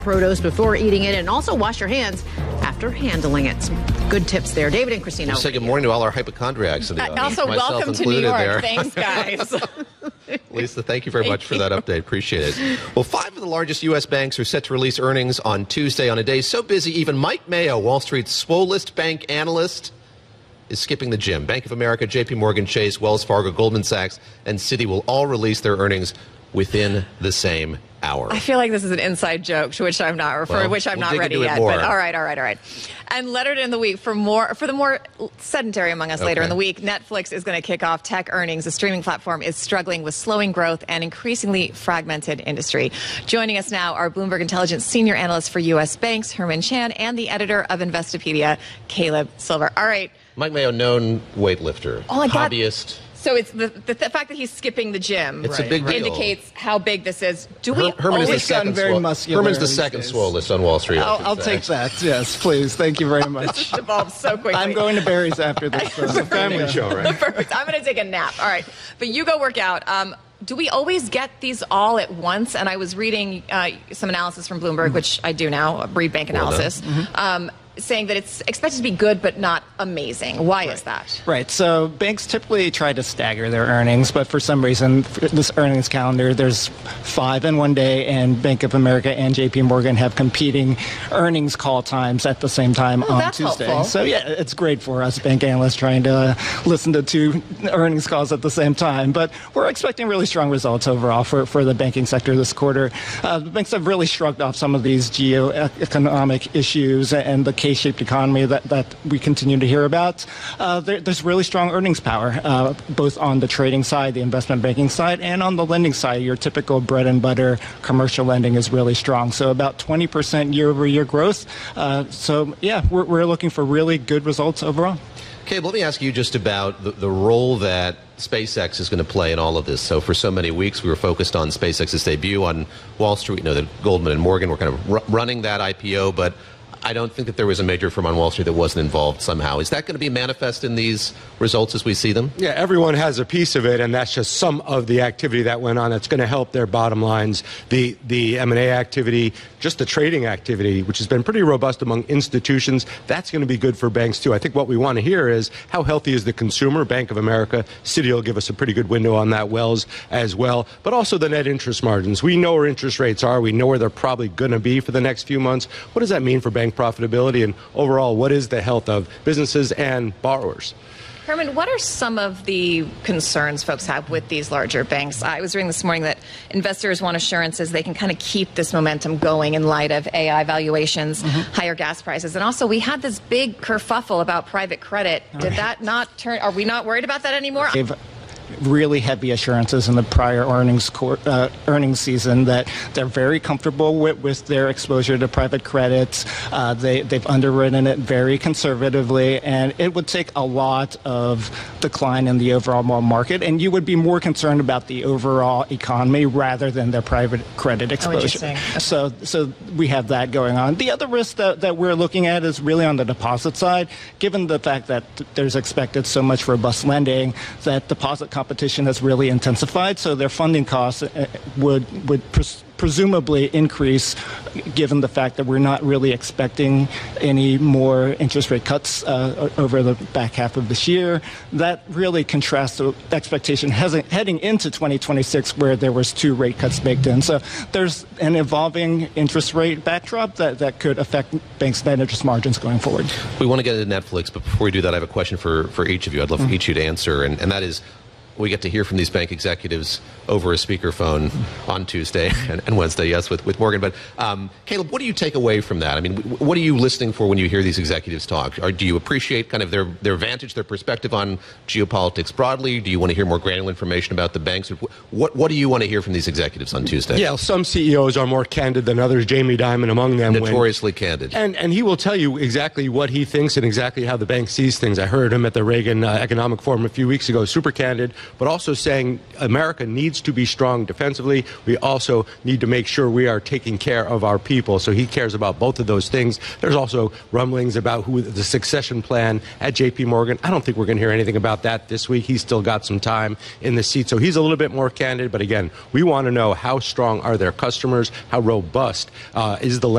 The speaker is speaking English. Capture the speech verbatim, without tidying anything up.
produce before eating it, and also wash your hands after handling it. Some good tips there. David and Christina. Say good morning to all our hypochondriacs. In the uh, also, welcome to New York. There. Thanks, guys. Lisa, thank you very thank much for you. that update. Appreciate it. Well, five of the largest U S banks are set to release earnings on Tuesday on a day so busy, even Mike Mayo, Wall Street's swollest bank analyst, is skipping the gym. Bank of America, J P Morgan Chase, Wells Fargo, Goldman Sachs, and Citi will all release their earnings within the same hour. I feel like this is an inside joke to which I'm not for well, which I'm we'll not ready yet. More. But all right, all right, all right. And lettered in the week for more for the more sedentary among us okay. later in the week. Netflix is going to kick off tech earnings. The streaming platform is struggling with slowing growth and increasingly fragmented industry. Joining us now are Bloomberg Intelligence senior analyst for U S banks, Herman Chan, and the editor of Investopedia, Caleb Silver. All right. Mike Mayo, known weightlifter, oh, hobbyist. So it's the, the, the fact that he's skipping the gym it's right, a big deal. indicates how big this is. Do we Her- Herman is the always second very swole- muscular Herman's the these second days. swollest on Wall Street. I I'll, should I'll say. take that. Yes, please. Thank you very much. Evolved so quickly. I'm going to Barry's after this. So. It's a family show, right? Perfect. I'm going to take a nap. All right. But you go work out. Um, do we always get these all at once? And I was reading uh, some analysis from Bloomberg, mm-hmm. which I do now, read bank analysis, well mm-hmm. um, saying that it's expected to be good but not amazing. Why right. is that? Right. So banks typically try to stagger their earnings, but for some reason, for this earnings calendar, there's five in one day, and Bank of America and J P Morgan have competing earnings call times at the same time oh, on that's Tuesday. Helpful. So yeah, it's great for us bank analysts trying to uh, listen to two earnings calls at the same time. But we're expecting really strong results overall for, for the banking sector this quarter. Uh, the banks have really shrugged off some of these geoeconomic issues and the K-shaped economy that, that we continue to hear about. Uh, there, there's really strong earnings power, uh, both on the trading side, the investment banking side, and on the lending side. Your typical bread and butter commercial lending is really strong. So about twenty percent year-over-year growth. Uh, so, yeah, we're, we're looking for really good results overall. Okay, let me ask you just about the, the role that SpaceX is going to play in all of this. So for so many weeks, we were focused on SpaceX's debut on Wall Street. You know, that Goldman and Morgan were kind of r- running that I P O, but I don't think that there was a major firm on Wall Street that wasn't involved somehow. Is that going to be manifest in these results as we see them? Yeah, everyone has a piece of it, and that's just some of the activity that went on that's going to help their bottom lines. The the M and A activity, just the trading activity, which has been pretty robust among institutions, that's going to be good for banks, too. I think what we want to hear is how healthy is the consumer? Bank of America, Citi will give us a pretty good window on that, Wells as well, but also the net interest margins. We know where interest rates are. We know where they're probably going to be for the next few months. What does that mean for bank profitability, and overall, what is the health of businesses and borrowers? Herman, what are some of the concerns folks have with these larger banks? I was reading this morning that investors want assurances they can kind of keep this momentum going in light of A I valuations, mm-hmm. higher gas prices. And also, we had this big kerfuffle about private credit. Did right. that not turn? Are we not worried about that anymore? They've really heavy assurances in the prior earnings court, uh, earnings season that they're very comfortable with, with their exposure to private credit. Uh, they, they've underwritten it very conservatively, and it would take a lot of decline in the overall market, and you would be more concerned about the overall economy rather than their private credit exposure. Oh, okay. So, so we have that going on. The other risk that, that we're looking at is really on the deposit side, given the fact that there's expected so much robust lending, that deposit competition has really intensified, so their funding costs would would pres- presumably increase, given the fact that we're not really expecting any more interest rate cuts uh, over the back half of this year. That really contrasts the expectation heading into twenty twenty-six, where there was two rate cuts baked in. So there's an evolving interest rate backdrop that, that could affect banks' net interest margins going forward. We want to get into Netflix, but before we do that, I have a question for, for each of you. I'd love for mm-hmm. each of you to answer, and, and that is, we get to hear from these bank executives over a speakerphone on Tuesday and, and Wednesday, yes, with, with Morgan. But um, Caleb, what do you take away from that? I mean, what are you listening for when you hear these executives talk? Or do you appreciate kind of their, their vantage, their perspective on geopolitics broadly? Do you want to hear more granular information about the banks? What What do you want to hear from these executives on Tuesday? Yeah, some C E Os are more candid than others. Jamie Dimon among them. Notoriously when, candid. And and he will tell you exactly what he thinks and exactly how the bank sees things. I heard him at the Reagan uh, Economic Forum a few weeks ago. Super candid. but also saying America needs to be strong defensively. We also need to make sure we are taking care of our people. So he cares about both of those things. There's also rumblings about who the succession plan at J P Morgan. I don't think we're going to hear anything about that this week. He's still got some time in the seat. So he's a little bit more candid. But again, we want to know how strong are their customers? How robust uh, is the